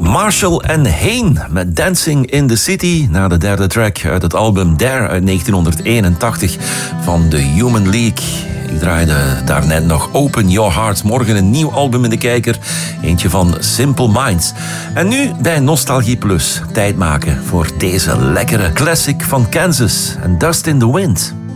Marshall en Hayne met Dancing in the City, na de derde track uit het album Dare uit 1981 van The Human League. Ik draaide daarnet nog Open Your Heart. Morgen een nieuw album in de kijker. Eentje van Simple Minds. En nu bij Nostalgie Plus. Tijd maken voor deze lekkere classic van Kansas en Dust in the Wind.